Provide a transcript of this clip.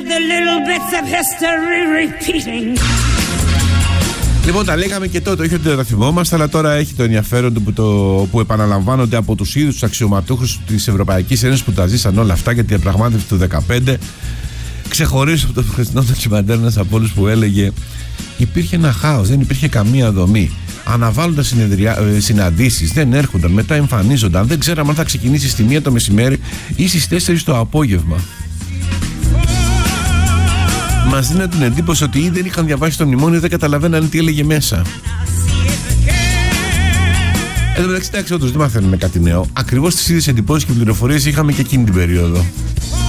the little bits of history repeating. Λοιπόν, τα λέγαμε και τότε, όχι ότι δεν τα θυμόμαστε, αλλά τώρα έχει το ενδιαφέρον που επαναλαμβάνονται από τους ίδιους τους αξιωματούχους της Ευρωπαϊκής Ένωσης που τα ζήσαν όλα αυτά για τη διαπραγμάτευση του 2015. Ξεχωρίζω από το χθεσινό ντοκιμαντέρ ένας από όλους που έλεγε: υπήρχε ένα χάος, δεν υπήρχε καμία δομή. Αναβάλλονταν συναντήσεις, δεν έρχονταν, μετά εμφανίζονταν. Δεν ξέραμε αν θα ξεκινήσει στη 1 το μεσημέρι ή στις 4 το απόγευμα. Μας δίνει την εντύπωση ότι ή δεν είχαν διαβάσει το μνημόνιο ή δεν καταλαβαίνανε τι έλεγε μέσα. Εντάξει, όντως δεν μαθαίνουμε κάτι νέο. Ακριβώς τις ίδιες εντυπώσεις και πληροφορίες είχαμε και εκείνη την περίοδο.